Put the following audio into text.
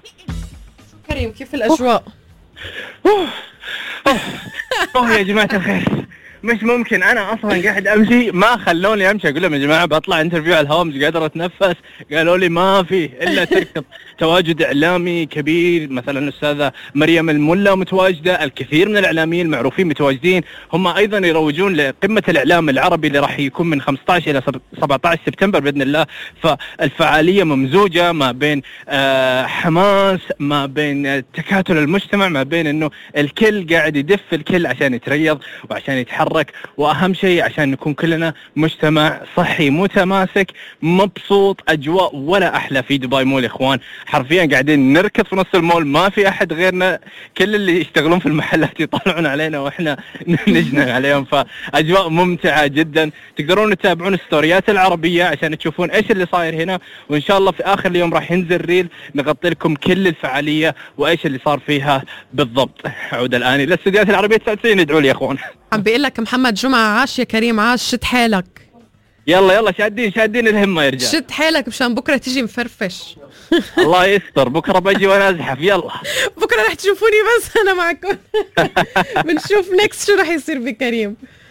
كريم كيف الأجواء؟ أوه أوه يا جماعة الخير، مش ممكن. أنا أصلا قاعد أمشي ما خلوني أمشي. أقول لهم يا جماعة بطلع انترفيو على الهواء مش قادر أتنفس. قالوا لي ما في إلا تركض. تواجد إعلامي كبير، مثلا الأستاذة مريم الملا متواجدة، الكثير من الإعلاميين المعروفين متواجدين. هم أيضا يروجون لقمة الإعلام العربي اللي راح يكون من 15 إلى 17 سبتمبر بإذن الله. فالفعالية ممزوجة ما بين حماس، ما بين تكاتل المجتمع، ما بين إنه الكل قاعد يدف الكل عشان يتريض وعشان يتحرك، واهم شيء عشان نكون كلنا مجتمع صحي متماسك مبسوط. اجواء ولا احلى في دبي مول يا اخوان، حرفيا قاعدين نركض في نص المول، ما في احد غيرنا، كل اللي يشتغلون في المحلات يطلعون علينا واحنا نجنن عليهم. فاجواء ممتعه جدا. تقدرون تتابعون الستوريات العربيه عشان تشوفون ايش اللي صاير هنا، وان شاء الله في اخر اليوم راح ينزل ريل نغطي لكم كل الفعاليه وايش اللي صار فيها بالضبط. اعود الان الى الاستديوهات العربيه 99. ادعوا لي يا اخوان. عم بيقول لك محمد جمعة عاش يا كريم، عاش، شد حالك. يلا شادين الهمة يا رجال. شد حالك مشان بكرة تيجي مفرفش. الله يستر، بكرة بجي وانا ازحف. يلا بكرة رح تشوفوني بس أنا معكم. بنشوف نكست شو رح يصير بكريم.